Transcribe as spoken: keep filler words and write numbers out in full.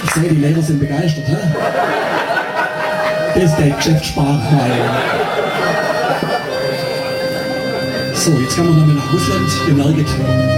Ich sehe, die Lehrer sind begeistert. Hä? Das ist der Geschäftssprache. So, jetzt kommen wir nochmal nach Russland. Ihr merkt,